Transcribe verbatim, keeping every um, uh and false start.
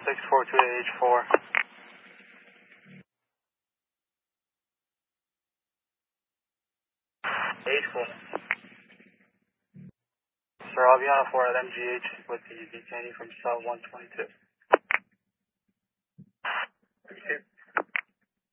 six four two H four. H four. Sir, I'll be on a four at M G H with the detainee from cell one twenty-two.